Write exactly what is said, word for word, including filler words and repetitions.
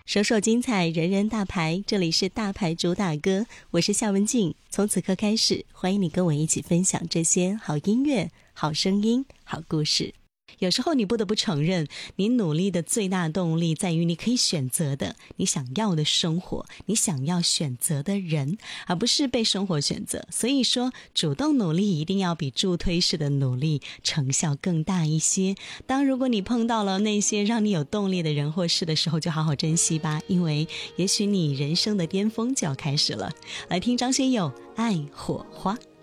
首首精彩，人人大牌，这里是大牌主打歌，我是夏文静。从此刻开始，欢迎你跟我一起分享这些好音乐、好声音、好故事。有时候你不得不承认，你努力的最大动力在于你可以选择的，你想要的生活，你想要选择的人，而不是被生活选择。所以说，主动努力一定要比助推式的努力成效更大一些。当如果你碰到了那些让你有动力的人或事的时候，就好好珍惜吧，因为也许你人生的巅峰就要开始了。来听张学友《爱火花》。